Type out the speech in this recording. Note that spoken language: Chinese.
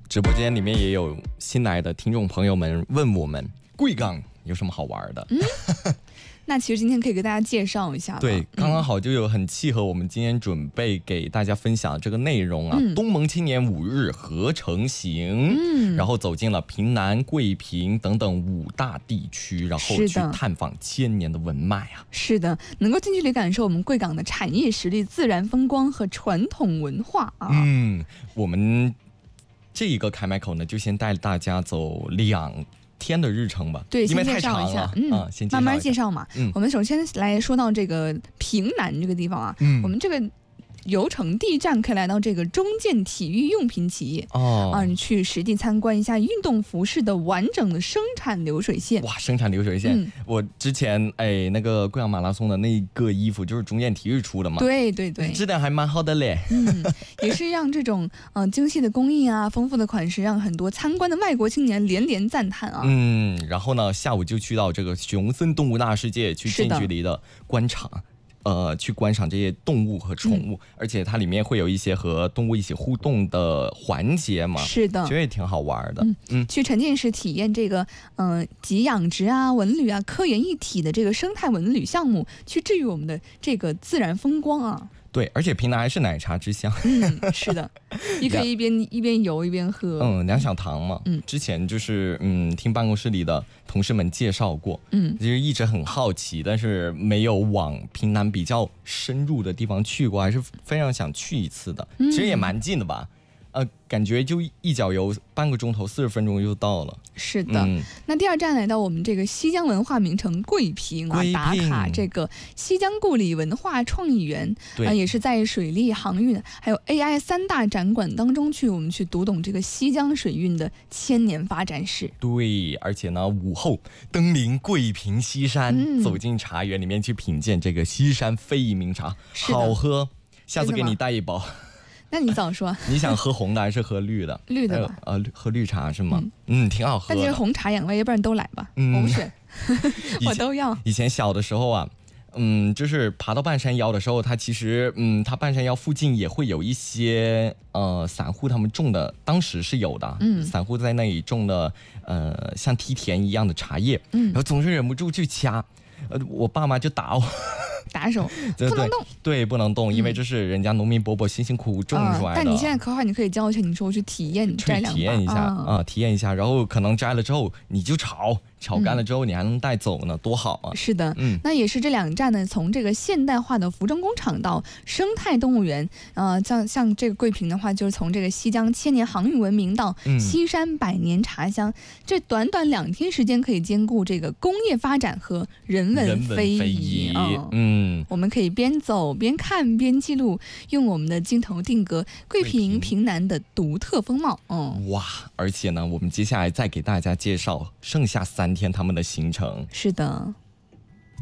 直播间里面也有新来的听众朋友们问我们贵港有什么好玩的。 那其实今天可以给大家介绍一下了。 对，刚刚好就有很契合我们今天准备给大家分享的这个内容啊。东盟青年5日合成行，然后走进了平南、桂平等等5大地区，然后去探访千年的文脉啊。 是的，能够近距离感受我们贵港的产业实力、自然风光和传统文化啊。 我们这一个开麦口呢，就先带大家走2天的日程吧， 对， 因为太长了， 先慢慢介绍嘛。我们首先来说到这个平南这个地方啊，我们这个游程第一站可以来到这个中建体育用品企业你去实地参观一下运动服饰的完整的生产流水线。 哇，生产流水线！我之前那个贵阳马拉松的那个衣服就是中建体育出的嘛， 对， 质量还蛮好的嘞。 也是让这种精细的工艺啊，丰富的款式，让很多参观的外国青年连连赞叹啊。 然后呢，下午就去到这个熊森动物大世界去近距离的观察。去观赏这些动物和宠物，而且它里面会有一些和动物一起互动的环节嘛， 是的， 觉得也挺好玩的。 去沉浸式体验这个集养殖啊、文旅啊、科研一体的这个生态文旅项目，去治愈我们的这个自然风光啊。 对，而且平南还是奶茶之乡。 是的，你可以一边游一边喝。 两小糖嘛。之前就是听办公室里的同事们介绍过。其实一直很好奇，但是没有往平南比较深入的地方去过，还是非常想去一次的。其实也蛮近的吧。感觉就一脚油半个钟头40分钟就到了。 是的，那第二站来到我们这个西江文化名城桂平啊，打卡这个西江故里文化创意园，也是在水利、航运还有 AI 3大展馆当中我们去读懂这个西江水运的千年发展史。 对，而且呢，午后登临桂平西山，走进茶园里面去品鉴这个西山非遗名茶，好喝，下次给你带一包。 那你早说。 你想喝红的还是喝绿的？ 绿的吧。 喝绿茶是吗？挺好喝的。 但是红茶养胃，要不然都来吧。我不选，我都要。 以前小的时候啊，就是爬到半山腰的时候，它其实它半山腰附近也会有一些散户他们种的，当时是有的。散户在那里种的像梯田一样的茶叶，然后总是忍不住去掐，我爸妈就打我。 打手不能动， 对，不能动，因为这是人家农民伯伯辛辛苦苦种出来的。 但你现在可好，你可以交钱，你说我去体验，摘2把， 体验一下体验一下，然后可能摘了之后你就炒干了之后你还能带走呢，多好啊！ 是的，那也是这2站呢，从这个现代化的服装工厂到生态动物园，像这个桂平的话，就是从这个西江千年航运文明到西山百年茶乡，这短短2天时间可以兼顾这个工业发展和人文非遗。我们可以边走边看边记录，用我们的镜头定格桂平平南的独特风貌。 哇！而且呢，我们接下来再给大家介绍剩下3天他们的行程。 是的。